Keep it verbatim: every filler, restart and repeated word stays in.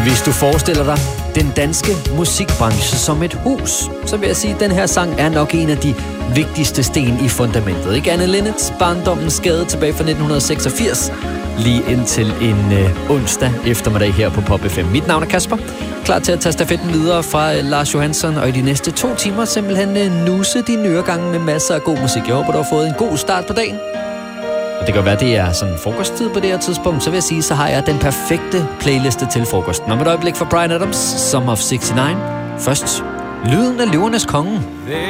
Hvis du forestiller dig den danske musikbranche som et hus, så vil jeg sige, at den her sang er nok en af de vigtigste sten i fundamentet. Ikke Anne Linnets barndommens skade tilbage fra nitten seksogfirs, lige indtil en øh, onsdag eftermiddag her på Pop F M. Mit navn er Kasper, klar til at tage stafetten videre fra øh, Lars Johansson, og i de næste to timer simpelthen øh, nusse dine øregange med masser af god musik. Jeg håber, du har fået en god start på dagen. Og det kan være, det er sådan frokosttid på det her tidspunkt, så vil jeg sige, så har jeg den perfekte playliste til frokosten. Om et øjeblik for Bryan Adams, Summer of seksogtres. Først, lyden af løvernes konge.